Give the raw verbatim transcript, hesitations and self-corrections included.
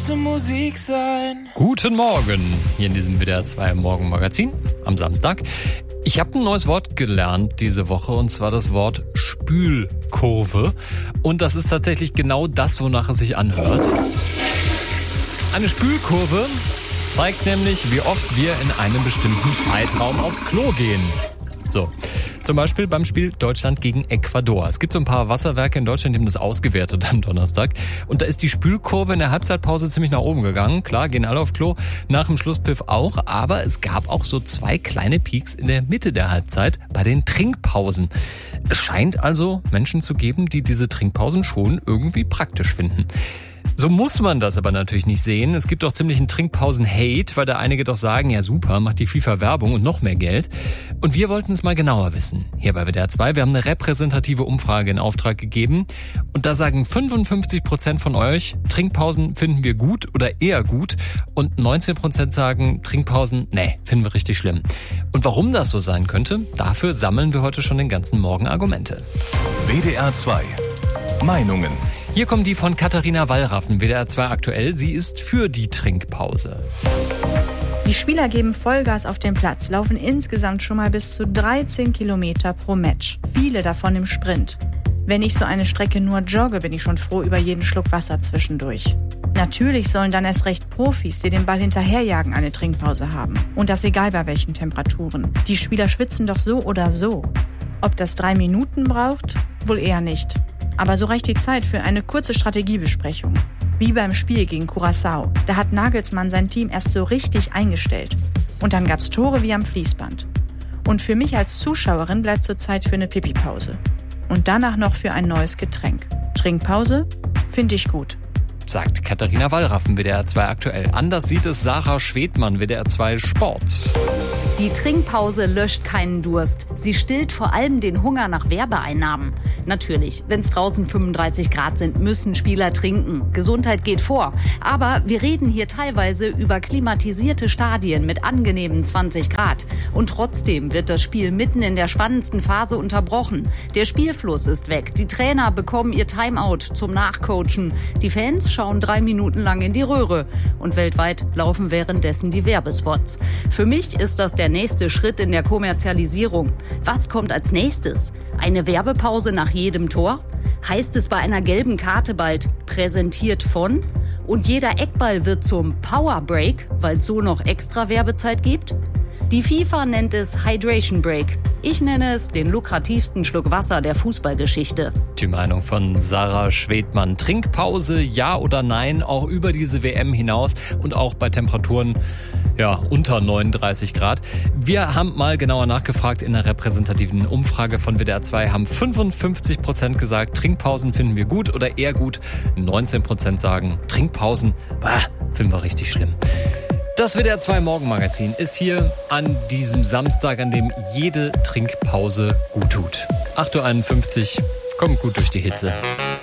beste Musik sein. Guten Morgen, hier in diesem W D R zwei Morgenmagazin am Samstag. Ich habe ein neues Wort gelernt diese Woche, und zwar das Wort Spülkurve. Und das ist tatsächlich genau das, wonach es sich anhört. Eine Spülkurve zeigt nämlich, wie oft wir in einem bestimmten Zeitraum aufs Klo gehen. So, zum Beispiel beim Spiel Deutschland gegen Ecuador. Es gibt so ein paar Wasserwerke in Deutschland, die haben das ausgewertet am Donnerstag. Und da ist die Spülkurve in der Halbzeitpause ziemlich nach oben gegangen. Klar, gehen alle auf Klo, nach dem Schlusspfiff auch. Aber es gab auch so zwei kleine Peaks in der Mitte der Halbzeit bei den Trinkpausen. Es scheint also Menschen zu geben, die diese Trinkpausen schon irgendwie praktisch finden. So muss man das aber natürlich nicht sehen. Es gibt auch ziemlich einen Trinkpausen-Hate, weil da einige doch sagen, ja super, macht die FIFA Werbung und noch mehr Geld. Und wir wollten es mal genauer wissen. Hier bei W D R zwei, wir haben eine repräsentative Umfrage in Auftrag gegeben. Und da sagen fünfundfünfzig Prozent von euch, Trinkpausen finden wir gut oder eher gut. Und neunzehn Prozent sagen, Trinkpausen, nee, finden wir richtig schlimm. Und warum das so sein könnte, dafür sammeln wir heute schon den ganzen Morgen Argumente. W D R zwei Meinungen. Hier kommen die von Katharina Wallraffen, W D R zwei aktuell. Sie ist für die Trinkpause. Die Spieler geben Vollgas auf den Platz, laufen insgesamt schon mal bis zu dreizehn Kilometer pro Match. Viele davon im Sprint. Wenn ich so eine Strecke nur jogge, bin ich schon froh über jeden Schluck Wasser zwischendurch. Natürlich sollen dann erst recht Profis, die den Ball hinterherjagen, eine Trinkpause haben. Und das egal bei welchen Temperaturen. Die Spieler schwitzen doch so oder so. Ob das drei Minuten braucht? Wohl eher nicht. Aber so reicht die Zeit für eine kurze Strategiebesprechung. Wie beim Spiel gegen Curaçao. Da hat Nagelsmann sein Team erst so richtig eingestellt. Und dann gab's Tore wie am Fließband. Und für mich als Zuschauerin bleibt zur Zeit für eine Pipi-Pause. Und danach noch für ein neues Getränk. Trinkpause? Finde ich gut. Sagt Katharina Wallraffen, W D R zwei aktuell. Anders sieht es Sarah Schwedmann, W D R zwei Sport. Die Trinkpause löscht keinen Durst. Sie stillt vor allem den Hunger nach Werbeeinnahmen. Natürlich, wenn es draußen fünfunddreißig Grad sind, müssen Spieler trinken. Gesundheit geht vor. Aber wir reden hier teilweise über klimatisierte Stadien mit angenehmen zwanzig Grad. Und trotzdem wird das Spiel mitten in der spannendsten Phase unterbrochen. Der Spielfluss ist weg. Die Trainer bekommen ihr Timeout zum Nachcoachen. Die Fans schauen drei Minuten lang in die Röhre. Und weltweit laufen währenddessen die Werbespots. Für mich ist das der nächste Schritt in der Kommerzialisierung. Was kommt als nächstes? Eine Werbepause nach jedem Tor? Heißt es bei einer gelben Karte bald präsentiert von? Und jeder Eckball wird zum Power Break, weil es so noch extra Werbezeit gibt? Die FIFA nennt es Hydration Break. Ich nenne es den lukrativsten Schluck Wasser der Fußballgeschichte. Die Meinung von Sarah Schwedmann. Trinkpause, ja oder nein, auch über diese W M hinaus und auch bei Temperaturen ja unter neununddreißig Grad. Wir haben mal genauer nachgefragt in einer repräsentativen Umfrage von W D R zwei, haben fünfundfünfzig Prozent gesagt, Trinkpausen finden wir gut oder eher gut. neunzehn Prozent sagen, Trinkpausen, bah, finden wir richtig schlimm. Das W D R zwei Morgenmagazin ist hier an diesem Samstag, an dem jede Trinkpause gut tut. acht Uhr einundfünfzig, kommt gut durch die Hitze.